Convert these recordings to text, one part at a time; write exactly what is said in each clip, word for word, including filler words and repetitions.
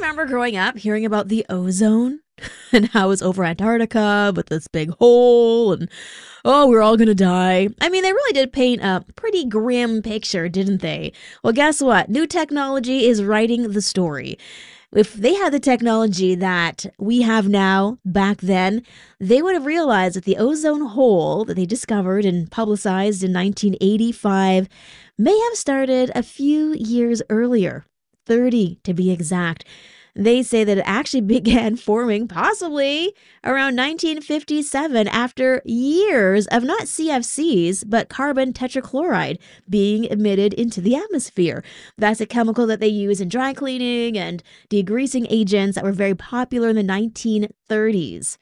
remember growing up hearing about the ozone and how it's over Antarctica with this big hole and, oh, we're all going to die? I mean, they really did paint a pretty grim picture, didn't they? Well, guess what? New technology is writing the story. If they had the technology that we have now back then, they would have realized that the ozone hole that they discovered and publicized in nineteen eighty-five may have started a few years earlier, thirty to be exact. They say that it actually began forming possibly around nineteen fifty-seven after years of not C F Cs, but carbon tetrachloride being emitted into the atmosphere. That's a chemical that they use in dry cleaning and degreasing agents that were very popular in the nineteen thirties.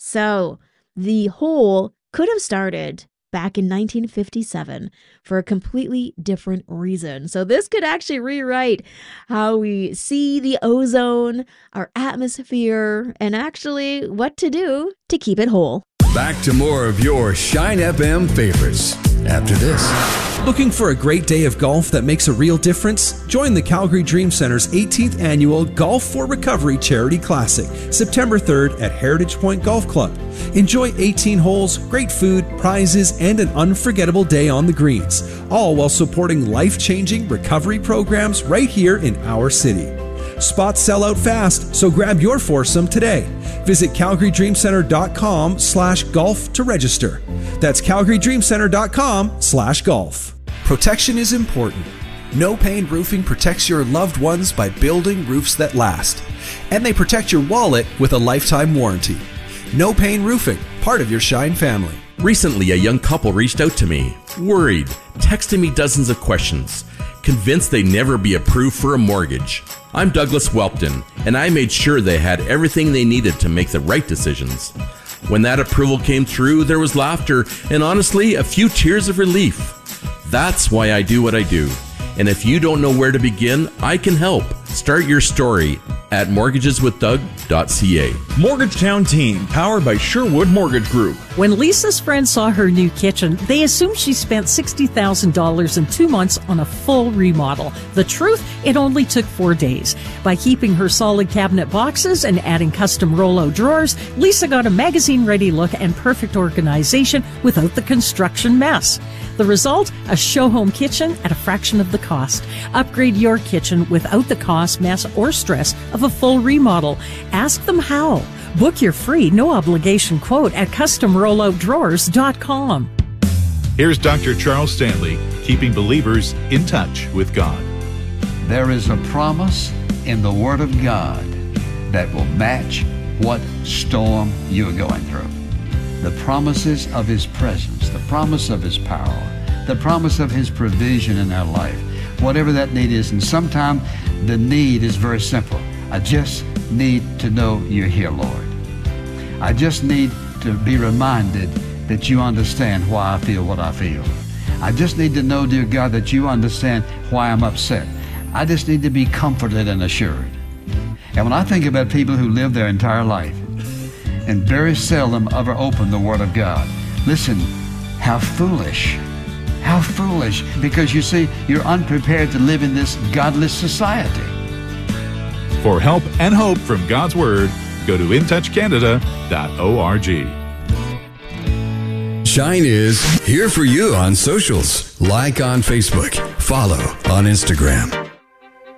So the hole could have started back in nineteen fifty-seven for a completely different reason. So this could actually rewrite how we see the ozone, our atmosphere, and actually what to do to keep it whole. Back to more of your Shine F M favorites after this. Looking for a great day of golf that makes a real difference? Join the Calgary Dream Center's eighteenth annual Golf for Recovery Charity Classic, September third at Heritage Point Golf Club. Enjoy eighteen holes, great food, prizes, and an unforgettable day on the greens, all while supporting life-changing recovery programs right here in our city. Spots sell out fast, so grab your foursome today. Visit calgarydreamcenter.com slash golf to register. That's calgarydreamcenter.com slash golf. Protection is important. No Pain Roofing protects your loved ones by building roofs that last. And they protect your wallet with a lifetime warranty. No Pain Roofing, part of your Shine family. Recently, a young couple reached out to me, worried, texting me dozens of questions, convinced they'd never be approved for a mortgage. I'm Douglas Welpton, and I made sure they had everything they needed to make the right decisions. When that approval came through, there was laughter and honestly, a few tears of relief. That's why I do what I do. And if you don't know where to begin, I can help. Start your story at mortgages with doug dot c a. Mortgagetown Team, powered by Sherwood Mortgage Group. When Lisa's friends saw her new kitchen, they assumed she spent sixty thousand dollars in two months on a full remodel. The truth, it only took four days. By keeping her solid cabinet boxes and adding custom Rollo drawers, Lisa got a magazine-ready look and perfect organization without the construction mess. The result? A show-home kitchen at a fraction of the cost. Upgrade your kitchen without the cost, mess, or stress of a full remodel. Ask them how. Book your free, no-obligation quote at custom rollo drawers dot com. Here's Doctor Charles Stanley, keeping believers in touch with God. There is a promise in the Word of God that will match what storm you're going through. The promises of His presence, the promise of His power, the promise of His provision in our life, whatever that need is. And sometimes the need is very simple. I just need to know you're here, Lord. I just need to be reminded that you understand why I feel what I feel. I just need to know, dear God, that you understand why I'm upset. I just need to be comforted and assured. And when I think about people who live their entire life and very seldom ever open the Word of God, listen, how foolish. How foolish, because you see, you're unprepared to live in this godless society. For help and hope from God's Word, go to in touch canada dot org. Shine is here for you on socials. Like on Facebook. Follow on Instagram.